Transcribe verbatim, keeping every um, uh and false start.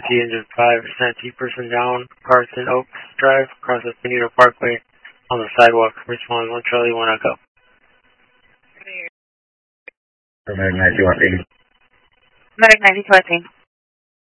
T engine five, Santee person down, Carson Oaks Drive, across the Benito Parkway on the sidewalk. Respond one Charlie, one Echo. Medic ninety-two, one eighty. Medic ninety-two, I think.